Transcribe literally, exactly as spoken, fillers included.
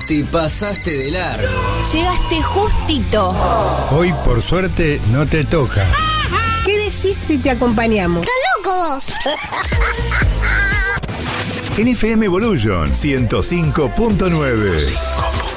Te pasaste de largo. Llegaste justito. Hoy, por suerte, no te toca. ¿Qué decís si te acompañamos? ¡Está loco vos! N F M Evolution ciento cinco punto nueve.